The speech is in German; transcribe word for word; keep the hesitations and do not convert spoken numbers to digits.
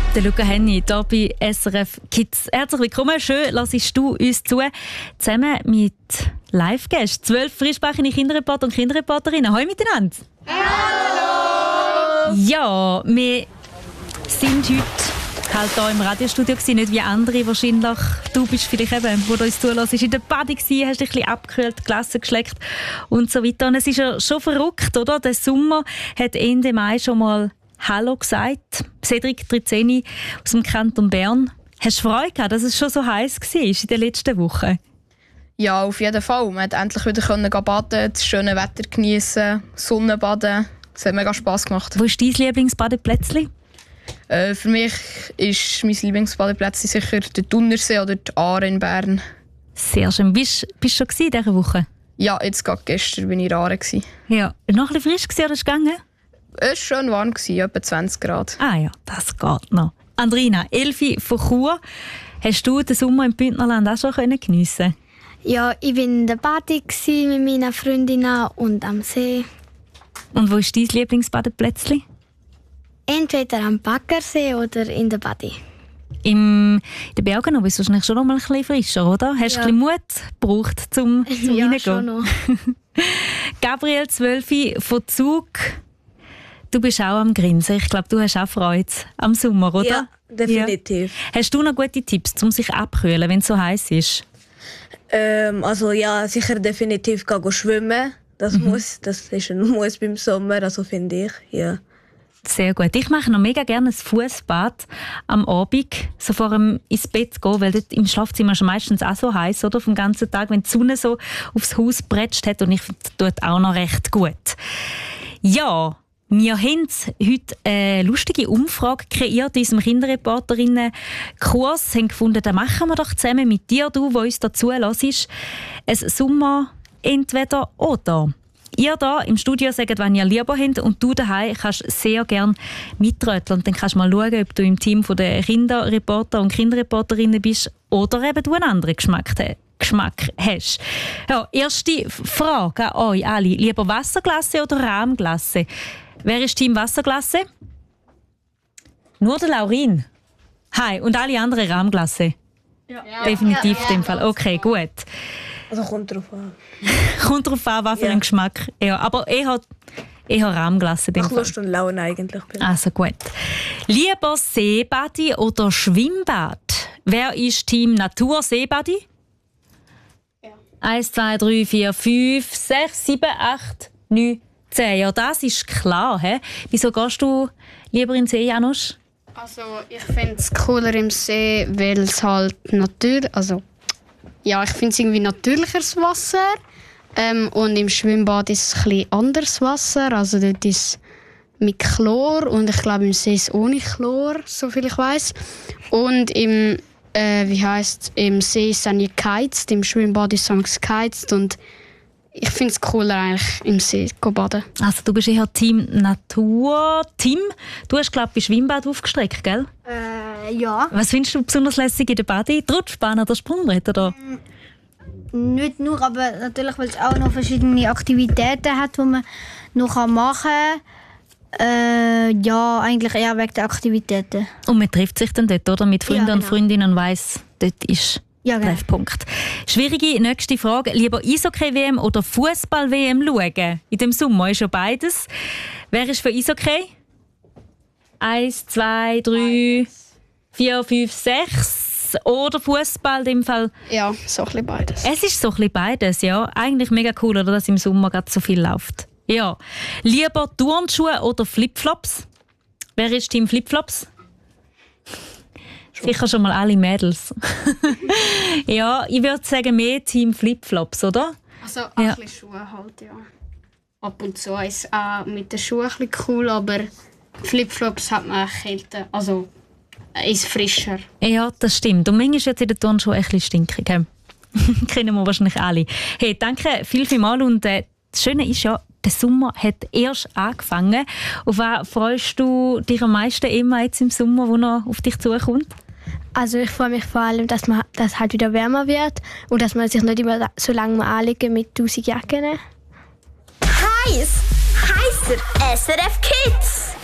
Der Luca Henny hier bei S R F Kids. Herzlich willkommen, schön lassest du uns zu. Zusammen mit Live-Gästen, zwölf frischbacke Kinderreporter und Kinderreporterinnen. Hallo miteinander. Hallo! Ja, wir sind heute halt hier im Radiostudio gewesen, nicht wie andere wahrscheinlich. Du bist vielleicht eben, wo du uns zulässt, in der Bade gewesen, hast dich ein bisschen abgekühlt, Gläser geschleckt und so weiter. Und es ist ja schon verrückt, oder? Der Sommer hat Ende Mai schon mal Hallo gesagt. Cedric Trizeni aus dem Kanton Bern. Hast du Freude gehabt, dass es schon so heiß war in den letzten Wochen? Ja, auf jeden Fall. Man konnte endlich wieder baden, das schöne Wetter genießen, Sonnenbaden. Es hat mega Spass gemacht. Wo ist dein Lieblingsbadeplätzchen? Äh, für mich ist mein Lieblingsbadeplätzchen sicher der Thunersee oder die Aare in Bern. Sehr schön. Bist du schon in dieser Woche? Ja, jetzt gerade gestern war ich in der Aare. Ja. Noch ein bisschen frisch gewesen, oder ist es gegangen? Es war schön warm, etwa zwanzig Grad. Ah ja, das geht noch. Andrina, Elfi von Chur. Hast du den Sommer im Bündnerland auch schon geniessen? Ja, ich war in der Bade mit meinen Freundinnen und am See. Und wo ist dein Lieblingsbadeplätzchen? Entweder am Baggersee oder in der Bade. Im, in den Bergen noch bist du wahrscheinlich schon noch mal ein bisschen frischer, oder? Hast du ja. ein bisschen Mut gebraucht, um, um ja, reingehen? Schon noch. Gabriel Zwölfi von Zug. Du bist auch am Grinsen. Ich glaube, du hast auch Freude am Sommer, oder? Ja, definitiv. Ja. Hast du noch gute Tipps, um sich abzukühlen, wenn es so heiß ist? Ähm, also ja, sicher definitiv gehen schwimmen. Das mhm. muss, das ist ein Muss beim Sommer, also finde ich. Ja. Sehr gut. Ich mache noch mega gerne ein Fußbad am Abend, so vor dem ins Bett gehen, weil dort im Schlafzimmer ist meistens auch so heiß, oder? Vom ganzen Tag, wenn die Sonne so aufs Haus bretscht hat, und ich finde, das tut auch noch recht gut. Ja. Wir haben heute eine lustige Umfrage kreiert in unserem Kinderreporterinnen-Kurs. Wir haben gefunden, das machen wir doch zusammen mit dir, du, der uns dazu hörst. Ein Sommer entweder oder. Ihr da im Studio sagt, wenn ihr lieber habt, und du daheim kannst sehr gerne mitröteln. Und dann kannst du mal schauen, ob du im Team der Kinderreporter und Kinderreporterinnen bist oder eben du einen anderen Geschmack hast. Geschmack hast. Ja, erste Frage an euch alle. Lieber Wasserglasse oder Rahmglasse? Wer ist Team Wasserglasse? Nur der Laurin. Hi. Und alle anderen Rahmglasse? Ja. Definitiv in dem Fall. Okay, gut. Also kommt drauf an. Kommt drauf an, was für ja. ein Geschmack. Ja, aber eher, eher Rahmglasse. Nach Lust und Laune eigentlich. Also gut. Lieber Seebadi oder Schwimmbad? Wer ist Team Natur Seebadi? Ja. Eins, zwei, drei, vier, fünf, sechs, sieben, acht, neun, zehn. Ja, das ist klar. He? Wieso gehst du lieber in den See, Janusz? Also, ich finde es cooler im See, weil es halt natürlich, also ja, ich finde es irgendwie natürlicheres Wasser. Ähm, und im Schwimmbad ist es ein bisschen anderes Wasser. Also dort ist es mit Chlor und ich glaube im See ist es ohne Chlor, soviel ich weiß. Und im äh, wie heisst, im See ist es auch nicht geheizt, im Schwimmbad ist es geheizt. Und ich finde es cooler, eigentlich im See zu baden. Also du bist eher Team Natur. Tim, du hast, glaube ich, beim Schwimmbad aufgestreckt, gell? Äh, ja. Was findest du besonders lässig in der Bade? Die Rutschbahn oder Sprungbrett, oder? Ähm, nicht nur, aber natürlich, weil es auch noch verschiedene Aktivitäten hat, die man noch machen kann. Äh, ja, eigentlich eher wegen der Aktivitäten. Und man trifft sich dann dort, oder? Mit Freunden ja, genau. und Freundinnen und weiss, dort ist... Ja, genau. Treffpunkt. Schwierige nächste Frage. Lieber Eishockey-W M oder Fußball-W M schauen? In dem Sommer ist ja beides. Wer ist für Eishockey? Eins, zwei, drei, vier, fünf, sechs. Oder Fußball in dem Fall? Ja, so ein bisschen beides. Es ist so ein bisschen beides, ja. Eigentlich mega cool, oder, dass im Sommer gerade so viel läuft. Ja. Lieber Turnschuhe oder Flipflops? Wer ist Team Flipflops? Sicher schon mal alle Mädels. Ja, ich würde sagen, mehr Team Flipflops, oder? Also ein ja. bisschen Schuhe halt, ja. Ab und zu ist es auch mit den Schuhen ein bisschen cool, aber Flipflops hat man kälter, also ist frischer. Ja, das stimmt. Und manchmal wird es in den Turnschuhen ein bisschen stinkig. Kennen wir wahrscheinlich alle. Hey, danke viel, viel mal. Und äh, das Schöne ist ja, der Sommer hat erst angefangen. Auf was freust du dich am meisten immer jetzt im Sommer, wo noch auf dich zukommt? Also ich freue mich vor allem, dass man dass halt wieder wärmer wird und dass man sich nicht immer so lange anlegen mit tausend Jacken. Heiß! Heißer S R F Kids!